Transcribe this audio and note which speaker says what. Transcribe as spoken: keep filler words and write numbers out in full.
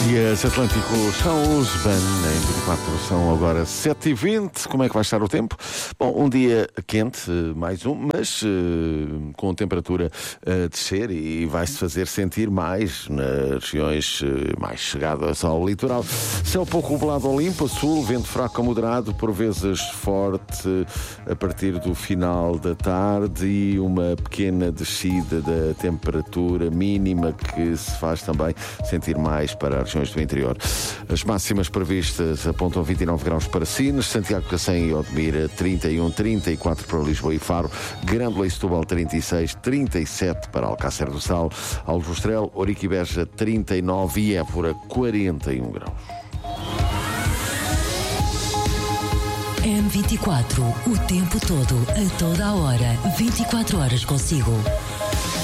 Speaker 1: E as Atlânticos são os B A N, em vinte e quatro são agora sete e vinte. Como é que vai estar o tempo? Bom, um dia quente, mais um, mas uh, com a temperatura a descer e vai-se fazer sentir mais nas regiões uh, mais chegadas ao litoral. Céu pouco nublado ao limpo, a sul, vento fraco a moderado, por vezes forte uh, a partir do final da tarde e uma pequena descida da temperatura mínima que se faz também sentir mais para as regiões do interior. As máximas previstas apontam vinte e nove graus para Sines, Santiago, Cacém e Odmira trinta e um, trinta e quatro para Lisboa e Faro, Grândola e Setúbal trinta e seis, trinta e sete para Alcácer do Sal, Aljustrel, Ourique e Beja trinta e nove e Évora quarenta e um graus.
Speaker 2: M vinte e quatro, o tempo todo, a toda a hora, vinte e quatro horas consigo.